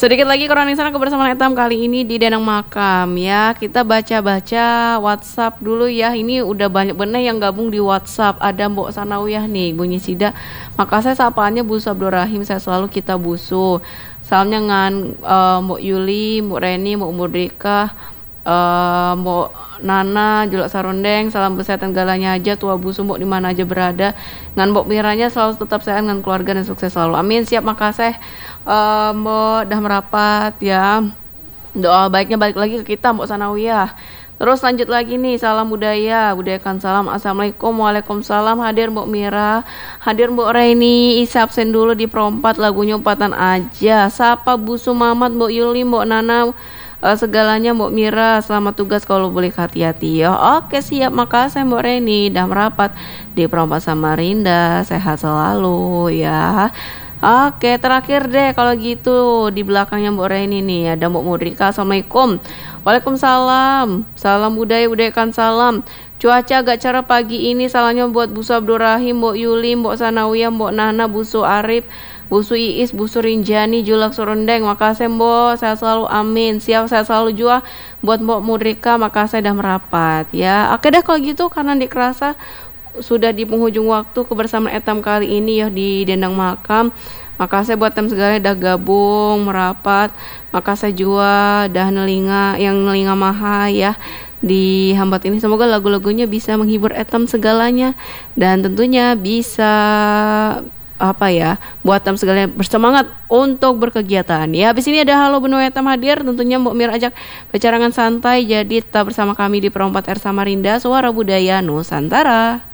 Sedikit lagi kronisan kebersamaan Etam kali ini di Denang Makam ya. Kita baca-baca WhatsApp dulu ya. Ini udah banyak bener yang gabung di WhatsApp. Ada Mbok Sanawiyah nih, bunyi sida. Maka saya sapaannya Busu Abdurrahim, saya selalu kita busu. Salamnya ngan Mbok Yuli, Mbok Reni, Mbok Murdika, Mbok Nana, Julak Sarondeng, salam kesehatan galanya aja, tua busu Mbok di mana aja berada. Ngan Mbok Miranya selalu tetap sehat dengan keluarga dan sukses selalu. Amin. Siap, makasih. Mbok dah merapat ya. Doa baiknya balik lagi ke kita Mbok Sanawiyah. Terus lanjut lagi nih, salam budayakan salam. Assalamualaikum, waalaikumsalam. Hadir Mbok Mira, hadir Mbok Reni. Isa absen dulu di perompat, lagunya umpatan aja. Sapa Busu Mamat, Mbok Yuli, Mbok Nana, segalanya Mbok Mira. Selamat tugas, kalau boleh hati-hati ya. Oke siap, makasih Mbok Reni. Dah merapat di perompat Samarinda, sehat selalu ya. Oke, terakhir deh kalau gitu di belakangnya Mbok Reni nih ada Mbok Murdika. Assalamualaikum. Waalaikumsalam. Salam budayakan salam. Cuaca agak cerah pagi ini. Salahnya buat Busu Abdurrahim, Mbok Yuli, Mbok Sanawiyah, Mbok Nana, Busu Arif, Busu Iis, Busu Rinjani, Julak Surendeng. Makasih Mbok, saya selalu amin. Siap, saya selalu jua buat Mbok Murdika. Makasih dah merapat ya. Oke deh kalau gitu, karena dikerasa sudah di penghujung waktu kebersamaan Etam kali ini ya di Dendang Makam. Makasih buat tem segalanya dah gabung merapat. Makasih juga dah nelinga maha ya di hambat ini. Semoga lagu-lagunya bisa menghibur Etam segalanya dan tentunya bisa buat Etam segalanya bersemangat untuk berkegiatan ya. Habis ini ada Halo Benua Etam hadir, tentunya Mbok Mir ajak bercarangan santai. Jadi tetap bersama kami di Perompat R Samarinda, Suara Budaya Nusantara.